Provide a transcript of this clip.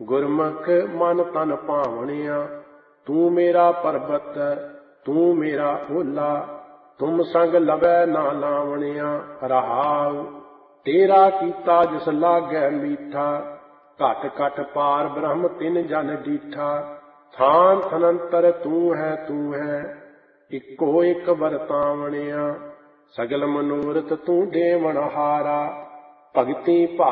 ਗੁਰਮੁਖ ਮਨ ਤਨ ਭਾਵਣਿਆ। ਤੂੰ ਮੇਰਾ ਪਰਬਤ ਤੂੰ ਮੇਰਾ ਓਲਾ, ਤੁਮ ਸੰਗ ਲਵੈ ਨਾ ਲਾਵਣਿਆ। ਰਹਾਉ ਤੇਰਾ ਕੀਤਾ ਜਿਸ ਲਾਗੈ ਮੀਠਾ, ਘਟ ਘਟ ਪਾਰ ਬ੍ਰਹਮ ਤਿਨ ਜਨ ਡੀਠਾ। ਥਾਨ ਥਨੰਤਰ ਤੂੰ ਹੈ ਇੱਕੋ ਇੱਕ ਵਰਤਾਵਣਿਆ। ਸਗਲ ਮਨੋਰਥ ਤੂੰ ਦੇਵਨ ਹਾਰਾ, ਭਗਤੀ